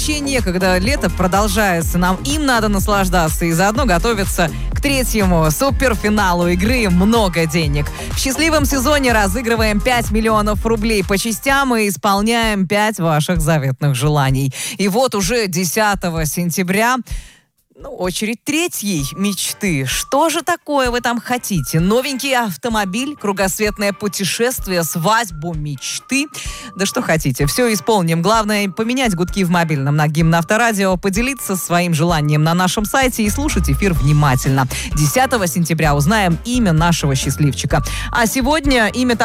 Некогда, лето продолжается, им надо наслаждаться и заодно готовиться к третьему суперфиналу игры «Много денег». В счастливом сезоне разыгрываем 5 миллионов рублей по частям и исполняем 5 ваших заветных желаний. И вот уже 10 сентября... очередь третьей мечты. Что же такое вы там хотите? Новенький автомобиль, кругосветное путешествие, свадьбу мечты? Да что хотите, все исполним. Главное, поменять гудки в мобильном на гимн Авторадио, поделиться своим желанием на нашем сайте и слушать эфир внимательно. 10 сентября узнаем имя нашего счастливчика. А сегодня имя